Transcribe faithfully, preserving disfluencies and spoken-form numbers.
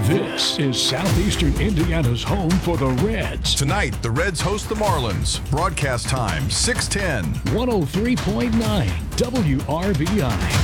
This is Southeastern Indiana's home for the Reds. Tonight, the Reds host the Marlins. Broadcast time, six ten. one oh three point nine W R B I.